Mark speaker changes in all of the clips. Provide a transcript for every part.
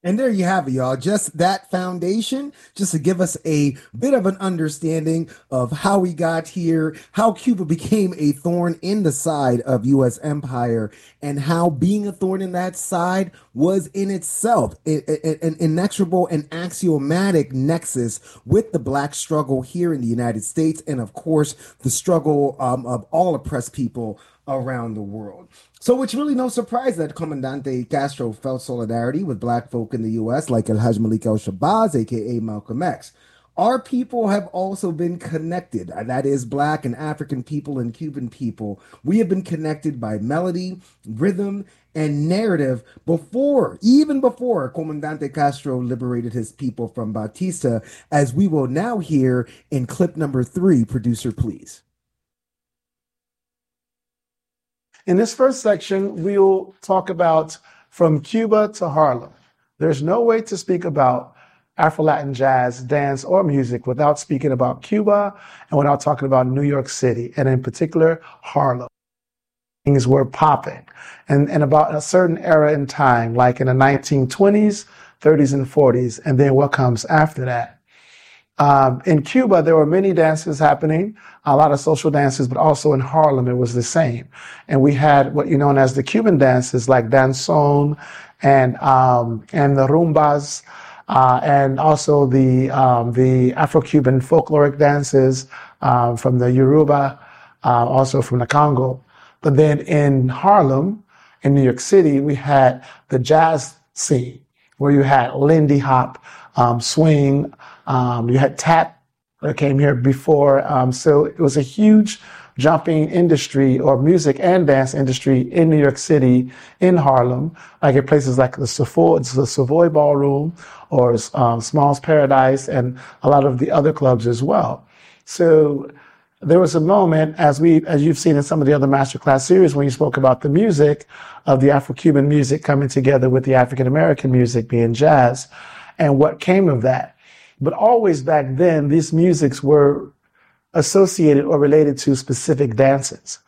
Speaker 1: And there you have it, y'all. Just that foundation, just to give us a bit of an understanding of how we got here, how Cuba became a thorn in the side of U.S. empire, and how being a thorn in that side was in itself an inexorable and axiomatic nexus with the Black struggle here in the United States, and of course, the struggle of all oppressed people around the world. So it's really no surprise that Comandante Castro felt solidarity with black folk in the US, like El Haj Malik El Shabazz, aka Malcolm X. Our people have also been connected, that is, black and African people and Cuban people. We have been connected by melody, rhythm, and narrative even before Comandante Castro liberated his people from Batista, as we will now hear in clip number 3. Producer, please.
Speaker 2: In this first section, we'll talk about from Cuba to Harlem. There's no way to speak about Afro-Latin jazz, dance, or music without speaking about Cuba and without talking about New York City, and in particular, Harlem. Things were popping. And about a certain era in time, like in the 1920s, 30s, and 40s, and then what comes after that. In Cuba, there were many dances happening, a lot of social dances, but also in Harlem, it was the same. And we had what you know as the Cuban dances, like danzón and the rumbas, and also the Afro-Cuban folkloric dances from the Yoruba, also from the Congo. But then in Harlem, in New York City, we had the jazz scene, where you had Lindy Hop, swing, you had tap that came here before. So it was a huge jumping industry, or music and dance industry, in New York City, in Harlem, like at places like the Savoy Ballroom or Small's Paradise, and a lot of the other clubs as well. So there was a moment, as you've seen in some of the other masterclass series, when you spoke about the music of the Afro-Cuban music coming together with the African-American music being jazz, and what came of that. But always back then, these musics were associated or related to specific dances.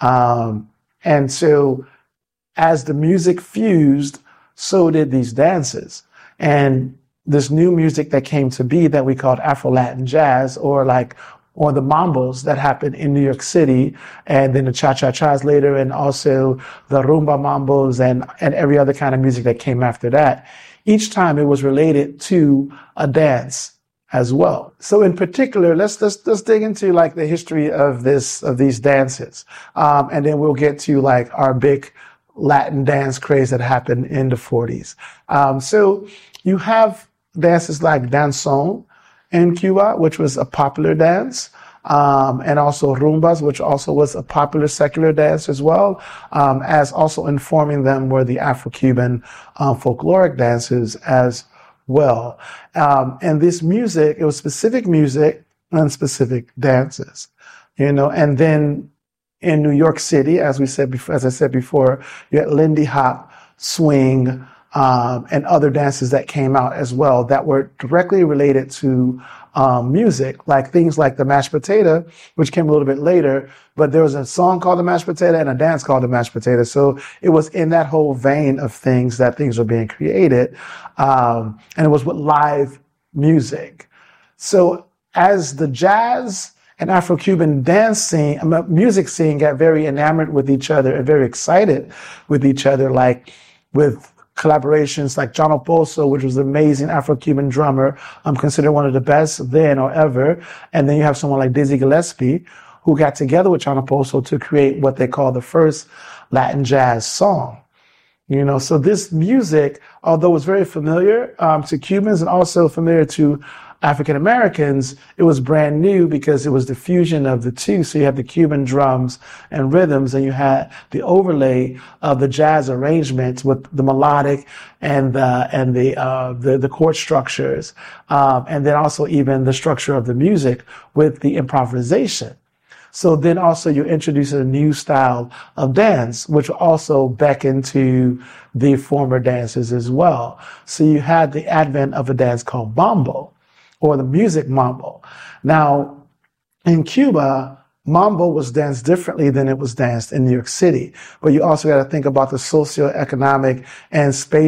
Speaker 2: And so as the music fused, so did these dances. And this new music that came to be that we called Afro-Latin jazz, or the mambos that happened in New York City, and then the cha-cha-chas later, and also the rumba mambos and every other kind of music that came after that. Each time it was related to a dance as well. So in particular, let's dig into like the history of these dances. And then we'll get to like our big Latin dance craze that happened in the 40s. So you have dances like danzón in Cuba, which was a popular dance. And also rumbas, which also was a popular secular dance as well, as also informing them were the Afro-Cuban folkloric dances as well. And this music, it was specific music and specific dances, and then in New York City, as I said before, you had Lindy Hop, swing, and other dances that came out as well that were directly related to music, like things like the mashed potato, which came a little bit later, but there was a song called the mashed potato and a dance called the mashed potato. So it was in that whole vein of things that things were being created. And it was with live music. So as the jazz and Afro-Cuban dance scene, music scene got very enamored with each other and very excited with each other, like with collaborations like John Oposo, which was an amazing Afro-Cuban drummer, considered one of the best then or ever. And then you have someone like Dizzy Gillespie, who got together with John Oposo to create what they call the first Latin jazz song. So this music, although it was very familiar to Cubans and also familiar to African Americans, it was brand new because it was the fusion of the two. So you had the Cuban drums and rhythms, and you had the overlay of the jazz arrangements with the melodic and the chord structures, and then also even the structure of the music with the improvisation. So then also you introduce a new style of dance, which also beckon to the former dances as well. So you had the advent of a dance called mambo, or the music mambo. Now, in Cuba, mambo was danced differently than it was danced in New York City. But you also got to think about the socioeconomic and spatial